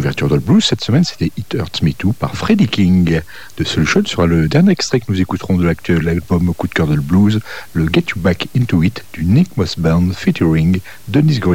l'ouverture de le blues cette semaine, c'était It Hurts Me Too par Freddie King. De Solution sera le dernier extrait que nous écouterons de l'album coup de cœur de le blues, le Get You Back Into It du Nick Moss Band featuring Dennis Green.